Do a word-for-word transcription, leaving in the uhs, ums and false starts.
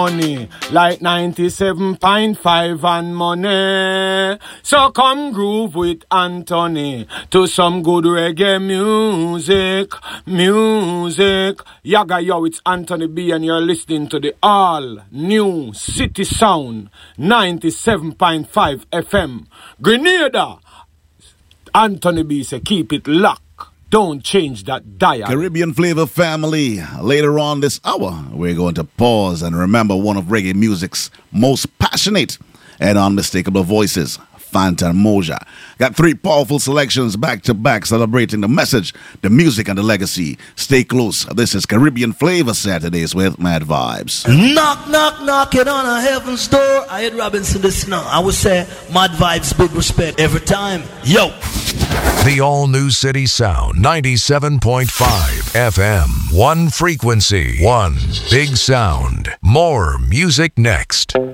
money, like ninety-seven point five and money. So come groove with Anthony to some good reggae music, music. Yaga yo, it's Anthony B and you're listening to the all new City Sound ninety-seven point five F M. Grenada. Anthony B say keep it locked. Don't change that dial. Caribbean Flavor family, later on this hour, we're going to pause and remember one of reggae music's most passionate and unmistakable voices, Fantan Mojah. Got three powerful selections back to back celebrating the message, the music, and the legacy. Stay close. This is Caribbean Flavor Saturdays with Mad Vibes. Knock, knock, knocking on a heaven's door. I had Robinson this now. I would say Mad Vibes, big respect every time. Yo. The all-new City Sound ninety-seven point five F M. One frequency, one big sound. More music next.